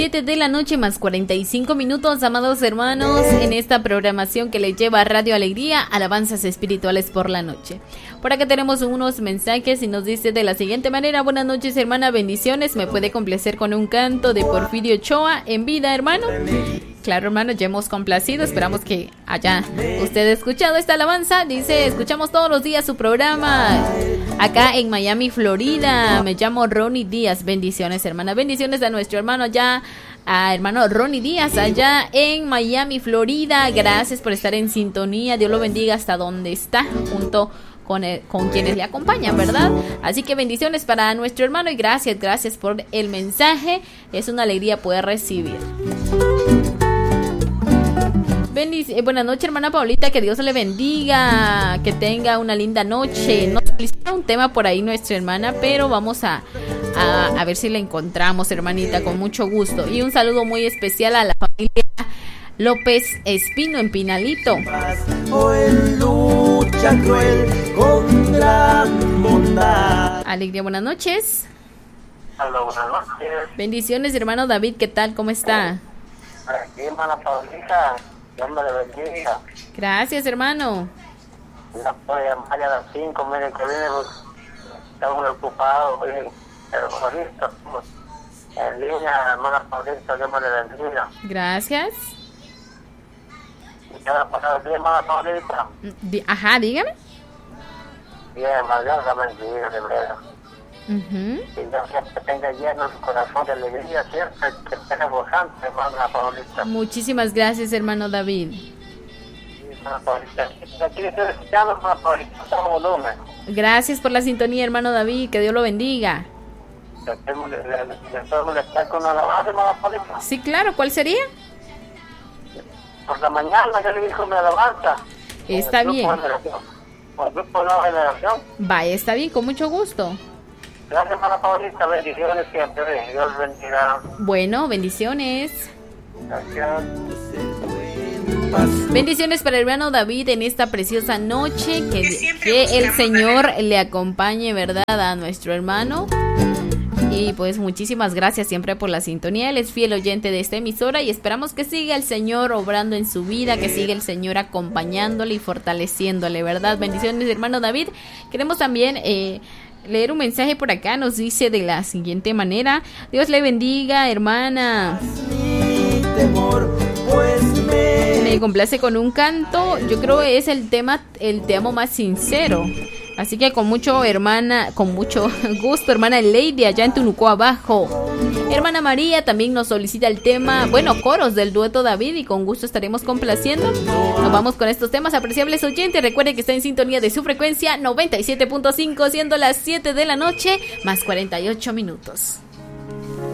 7 de la noche más 45 minutos, amados hermanos, en esta programación que les lleva a Radio Alegría, alabanzas espirituales por la noche. Por acá tenemos unos mensajes y nos dice de la siguiente manera: buenas noches, hermana, bendiciones, me puede complacer con un canto de Porfirio Ochoa, En Vida, hermano. Claro, hermano, ya hemos complacido, esperamos que haya usted escuchado esta alabanza. Dice, escuchamos todos los días su programa acá en Miami, Florida. Me llamo Ronnie Díaz, bendiciones, hermana, bendiciones a nuestro hermano allá, a hermano Ronnie Díaz allá en Miami, Florida. Gracias por estar en sintonía, Dios lo bendiga hasta donde está, junto con quienes le acompañan, ¿verdad? Así que bendiciones para nuestro hermano y gracias por el mensaje, es una alegría poder recibir. Buenas noches, hermana Paulita, que Dios le bendiga, que tenga una linda noche. Nos solicita un tema por ahí nuestra hermana, pero vamos a ver si la encontramos, hermanita, con mucho gusto. Y un saludo muy especial a la familia López Espino en Pinalito. Alegría, buenas noches. Hola, buenas noches. Bendiciones, hermano David, ¿qué tal? ¿Cómo está? Aquí, hermana Paulita, Dios me le bendiga. Gracias, hermano. La puedo llamar a las 5, miren que viene, estamos ocupados, pero ahorita, en línea, hermana Paulita, Dios me le bendiga. Gracias. ¿Y qué ha pasado bien, hermana Paulita? Ajá, dígame. Bien, hermana, Dios la bendiga, de verdad. Y Dios siempre tenga lleno su corazón de alegría, siempre que esté gozante, hermana Paulita. Muchísimas gracias, hermano David. Hermana Paulita, aquí estoy escuchando, hermana Paulita, todo volumen. Gracias por la sintonía, hermano David, que Dios lo bendiga. ¿Le puedo molestar con una alabanza, hermana Paulita? Sí, claro, ¿cuál sería? Por la mañana yo le dijo mi alabanza. Está bien. Por el grupo de Nueva Generación. Vaya, está bien, con mucho gusto. Gracias, hermana Paulita, bendiciones siempre, Dios bendiga. Bueno, bendiciones. Gracias. Bendiciones para el hermano David en esta preciosa noche, que el Señor le acompañe, ¿verdad?, a nuestro hermano. Y pues muchísimas gracias siempre por la sintonía. Él es fiel oyente de esta emisora y esperamos que siga el Señor obrando en su vida, que siga el Señor acompañándole y fortaleciéndole, ¿verdad? Bendiciones, hermano David. Queremos también leer un mensaje por acá, nos dice de la siguiente manera: Dios le bendiga, hermana. Me complace con un canto, yo creo que es el tema El Te Amo Más Sincero. Así que con mucho gusto, hermana Lady, allá en Tunucó Abajo. Hermana María también nos solicita el tema, coros del dueto David, y con gusto estaremos complaciendo. Nos vamos con estos temas, apreciables oyentes. Recuerden que está en sintonía de su frecuencia 97.5, siendo las 7 de la noche, más 48 minutos.